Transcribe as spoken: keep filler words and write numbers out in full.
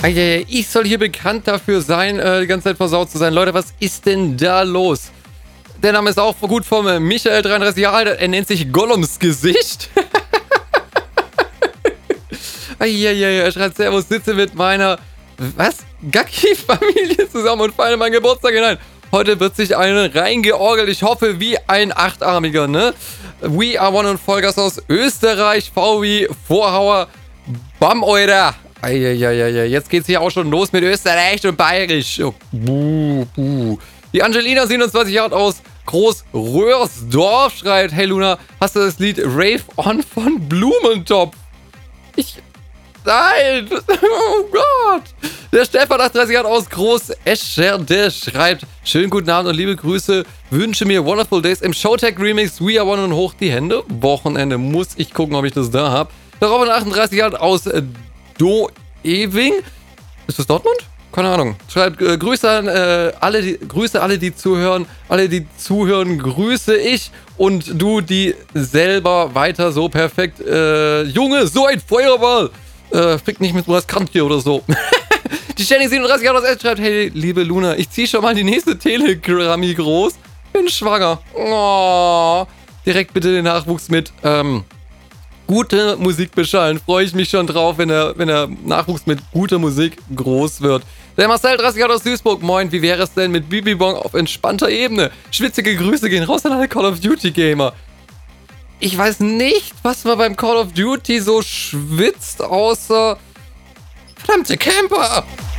Eieiei, ich soll hier bekannt dafür sein, äh, die ganze Zeit versaut zu sein. Leute, was ist denn da los? Der Name ist auch gut vom Michael dreiunddreißig Jahre alt. Er nennt sich Gollums Gesicht. Eieiei, er schreibt Servus, sitze mit meiner, was? Gacki-Familie zusammen und feiere meinen Geburtstag hinein. Heute wird sich einen reingeorgelt. Ich hoffe, wie ein Achtarmiger, ne? We are one und Vollgas aus Österreich. V wie Vorhauer. Bam, Eurer. Eieiei, jetzt geht's hier auch schon los mit Österreich und Bayerisch. Oh, buh, buh. Die Angelina, siebenundzwanzig Jahre alt aus Groß-Röhrsdorf, schreibt: Hey Luna, hast du das Lied Rave On von Blumentopf? Ich... Nein! Oh Gott! Der Stefan, achtunddreißig Jahre alt aus Groß-Escherde, schreibt: Schönen guten Abend und liebe Grüße. Wünsche mir Wonderful Days im Showtech Remix We Are One und hoch die Hände. Wochenende muss ich gucken, ob ich das da habe. Der Robin, achtunddreißig Jahre alt aus äh, Do-Ewing. Ist das Dortmund? Keine Ahnung. Schreibt, äh, Grüße an äh, alle, die, Grüße alle, die zuhören. Alle, die zuhören, grüße ich. Und du, die selber weiter so perfekt. Äh, Junge, so ein Feuerball. Äh, fick nicht mit Bruder Kantje oder so. Die Jenny, siebenunddreißig Jahre aus Essen, schreibt: Hey, liebe Luna, ich zieh schon mal die nächste Telegrammi groß. Bin schwanger. Oh. Direkt bitte den Nachwuchs mit, ähm, gute Musik beschallen. Freue ich mich schon drauf, wenn der, wenn der Nachwuchs mit guter Musik groß wird. Der Marcel, dreißig Jahre aus Duisburg. Moin, wie wäre es denn mit Bibibong auf entspannter Ebene? Schwitzige Grüße gehen raus an alle Call of Duty Gamer. Ich weiß nicht, was man beim Call of Duty so schwitzt, außer verdammte Camper.